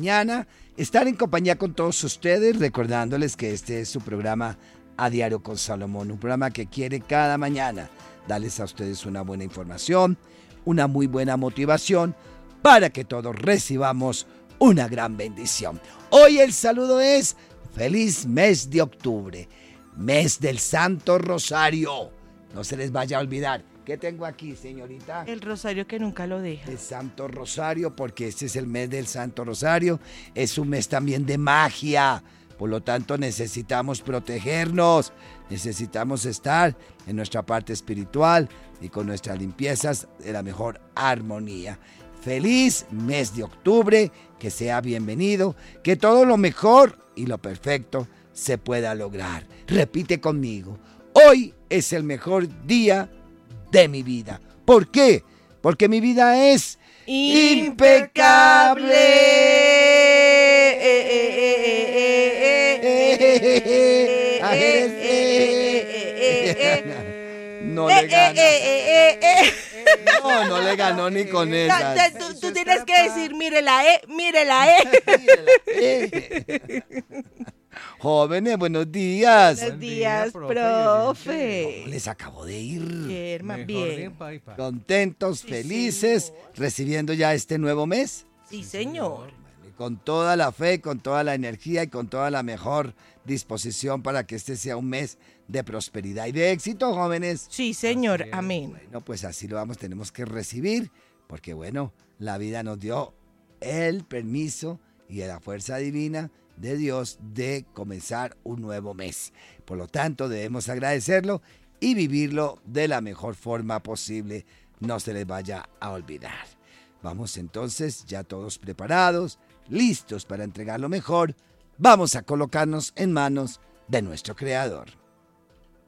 mañana, estar en compañía con todos ustedes, recordándoles que este es su programa A Diario con Salomón, un programa que quiere cada mañana darles a ustedes una buena información, una muy buena motivación, para que todos recibamos una gran bendición. Hoy el saludo es feliz mes de octubre, mes del Santo Rosario. No se les vaya a olvidar. ¿Qué tengo aquí, señorita? El rosario que nunca lo deja. El Santo Rosario, porque este es el mes del Santo Rosario. Es un mes también de magia. Por lo tanto, necesitamos protegernos. Necesitamos estar en nuestra parte espiritual y con nuestras limpiezas de la mejor armonía. Feliz mes de octubre, que sea bienvenido, que todo lo mejor y lo perfecto se pueda lograr. Repite conmigo, hoy es el mejor día de mi vida. ¿Por qué? Porque mi vida es impecable. No le gana. No le ganó ni con esa. Tú tienes que decir, mírela, mírela, Jóvenes, buenos días. Buenos días, profe. ¿Cómo les acabo de ir? Bien. Contentos, felices, recibiendo ya este nuevo mes. Sí, señor. Con toda la fe, con toda la energía y con toda la mejor disposición para que este sea un mes de prosperidad y de éxito, jóvenes. Sí, señor, amén. Bueno, pues así lo tenemos que recibir, porque bueno, la vida nos dio el permiso y la fuerza divina de Dios de comenzar un nuevo mes. Por lo tanto, debemos agradecerlo y vivirlo de la mejor forma posible. No se les vaya a olvidar. Vamos entonces, ya todos preparados, listos para entregar lo mejor. Vamos a colocarnos en manos de nuestro Creador.